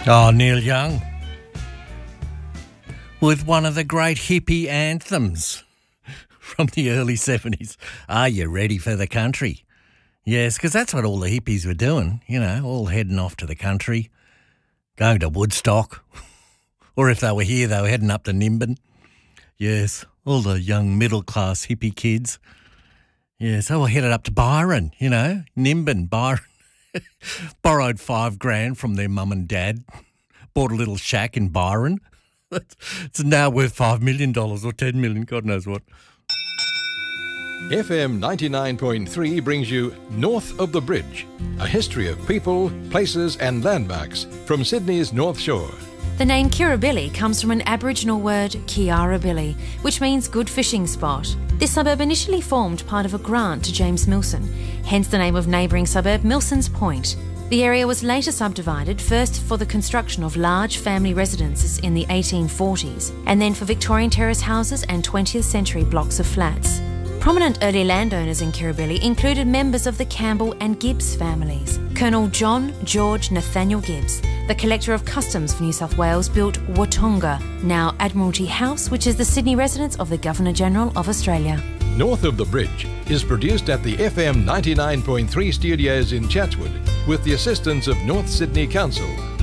Oh, Neil Young, with one of the great hippie anthems from the early 70s. Are you ready for the country? Yes, because that's what all the hippies were doing, you know, all heading off to the country, going to Woodstock, or if they were here, they were heading up to Nimbin. Yes, all the young middle-class hippie kids. Yes, they were headed up to Byron, you know, Nimbin, Byron. Borrowed $5,000 from their mum and dad, bought a little shack in Byron. It's now worth $5 million or $10 million, God knows what. FM 99.3 brings you North of the Bridge, a history of people, places and landmarks from Sydney's North Shore. The name Kirribilli comes from an Aboriginal word, Kiarabilli, which means good fishing spot. This suburb initially formed part of a grant to James Milson, hence the name of neighbouring suburb Milson's Point. The area was later subdivided, first for the construction of large family residences in the 1840s, and then for Victorian terrace houses and 20th century blocks of flats. Prominent early landowners in Kirribilli included members of the Campbell and Gibbs families. Colonel John George Nathaniel Gibbs, the Collector of Customs for New South Wales, built Watonga, now Admiralty House, which is the Sydney residence of the Governor-General of Australia. North of the Bridge is produced at the FM 99.3 studios in Chatswood with the assistance of North Sydney Council.